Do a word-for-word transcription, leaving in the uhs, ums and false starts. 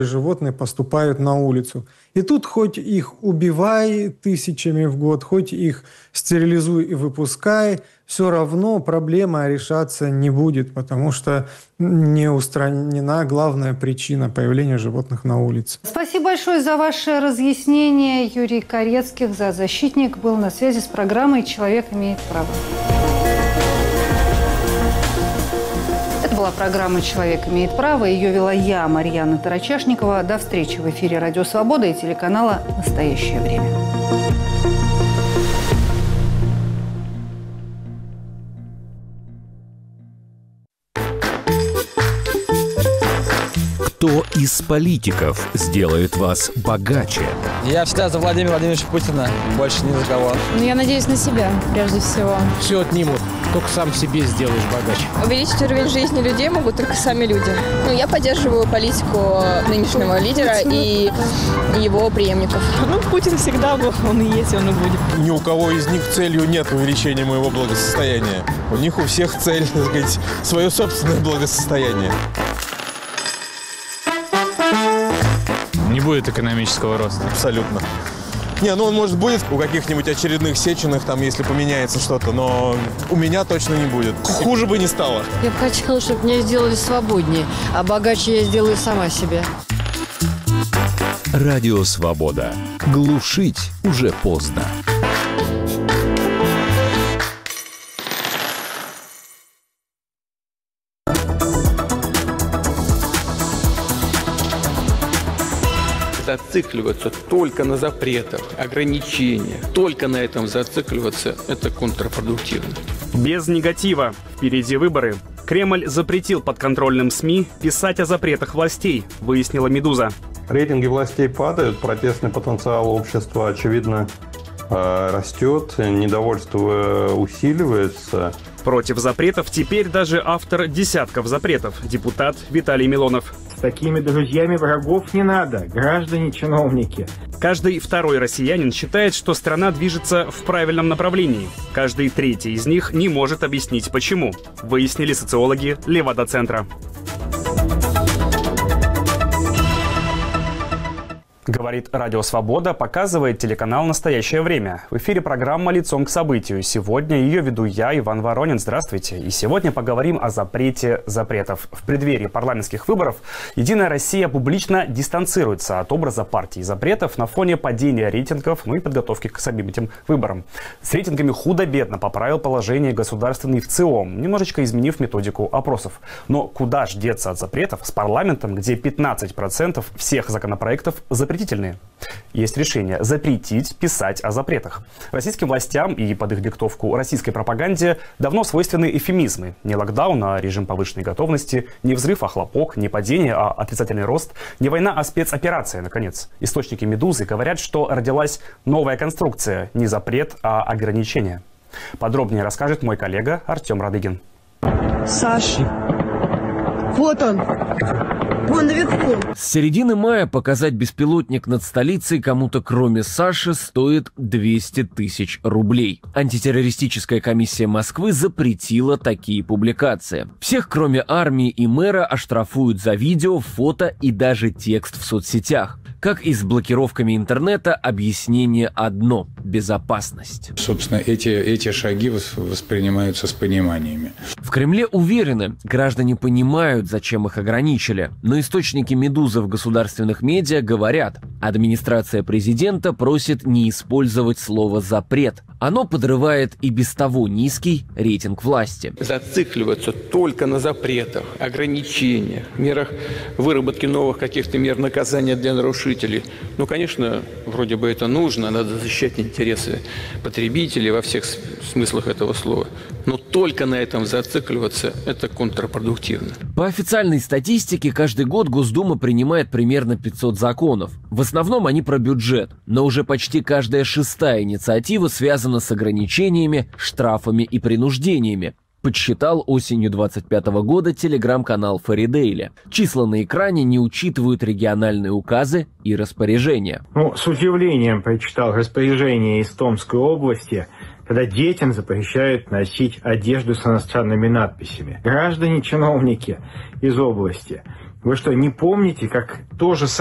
Животные поступают на улицу. И тут хоть их убивай тысячами в год, хоть их стерилизуй и выпускай, все равно проблема решаться не будет, потому что не устранена главная причина появления животных на улице. Спасибо большое за ваше разъяснение. Юрий Корецких, зоозащитник, был на связи с программой «Человек имеет право». Это была программа «Человек имеет право». Ее вела я, Марьяна Тарачашникова. До встречи в эфире «Радио Свобода» и телеканала «Настоящее время». Кто из политиков сделает вас богаче? Я всегда за Владимира Владимировича Путина, больше ни за кого. Ну, я надеюсь на себя, прежде всего. Все отнимут, только сам себе сделаешь богаче. Увеличить уровень жизни людей могут только сами люди. Ну, я поддерживаю политику нынешнего лидера и его преемников. Ну, Путин всегда был, он и есть, он и будет. Ни у кого из них целью нет увеличения моего благосостояния. У них у всех цель, так сказать, свое собственное благосостояние. Не будет экономического роста. Абсолютно. Не, ну он, может, будет у каких-нибудь очередных Сеченых, там, если поменяется что-то, но у меня точно не будет. Хуже бы не стало. Я бы хотела, чтобы меня сделали свободнее, а богаче я сделаю сама себе. Радио Свобода. Глушить уже поздно. Зацикливаться только на запретах, ограничениях, только на этом зацикливаться – это контрпродуктивно. Без негатива. Впереди выборы. Кремль запретил подконтрольным СМИ писать о запретах властей, выяснила «Медуза». Рейтинги властей падают, протестный потенциал общества, очевидно, растет, недовольство усиливается. Против запретов теперь даже автор десятков запретов, депутат Виталий Милонов. С такими друзьями врагов не надо, граждане-чиновники. Каждый второй россиянин считает, что страна движется в правильном направлении. Каждый третий из них не может объяснить, почему. Выяснили социологи Левада-центра. Говорит Радио Свобода, показывает телеканал «Настоящее время». В эфире программа «Лицом к событию». Сегодня ее веду я, Иван Воронин. Здравствуйте. И сегодня поговорим о запрете запретов. В преддверии парламентских выборов «Единая Россия» публично дистанцируется от образа партии запретов на фоне падения рейтингов, ну и подготовки к самим этим выборам. С рейтингами худо-бедно поправил положение государственный ВЦИОМ, немножечко изменив методику опросов. Но куда ж деться от запретов с парламентом, где пятнадцать процентов всех законопроектов запретительные? Есть решение запретить писать о запретах. Российским властям и под их диктовку российской пропаганде давно свойственны эвфемизмы. Не локдаун, а режим повышенной готовности, не взрыв, а хлопок, не падение, а отрицательный рост, не война, а спецоперация, наконец. Источники «Медузы» говорят, что родилась новая конструкция, не запрет, а ограничение. Подробнее расскажет мой коллега Артем Радыгин. Саша, вот он. Вон наверху. С середины мая показать беспилотник над столицей кому-то кроме Саши стоит двести тысяч рублей. Антитеррористическая комиссия Москвы запретила такие публикации. Всех, кроме армии и мэра, оштрафуют за видео, фото и даже текст в соцсетях. Как и с блокировками интернета, объяснение одно – безопасность. Собственно, эти, эти шаги воспринимаются с пониманиями. В Кремле уверены, граждане понимают, зачем их ограничили. Но источники «Медузы» в государственных медиа говорят, администрация президента просит не использовать слово «запрет». Оно подрывает и без того низкий рейтинг власти. Зацикливаться только на запретах, ограничениях, мерах выработки новых каких-то мер наказания для нарушителей. Ну, конечно, вроде бы это нужно, надо защищать интересы потребителей во всех смыслах этого слова. Но только на этом зацикливаться – это контрпродуктивно. По официальной статистике, каждый год Госдума принимает примерно пятьсот законов. В основном они про бюджет, но уже почти каждая шестая инициатива связана с ограничениями, штрафами и принуждениями. Подсчитал осенью двадцать пятого года телеграм-канал Фаридейля. Числа на экране не учитывают региональные указы и распоряжения. Ну, с удивлением прочитал распоряжение из Томской области, когда детям запрещают носить одежду с иностранными надписями. Граждане-чиновники из области, Вы что, не помните, как то же самое